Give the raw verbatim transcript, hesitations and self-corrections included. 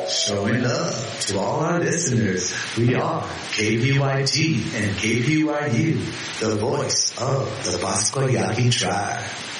Showing love to all our listeners. We are K P Y T and K P Y U, the voice of the Bosco Yaqui tribe.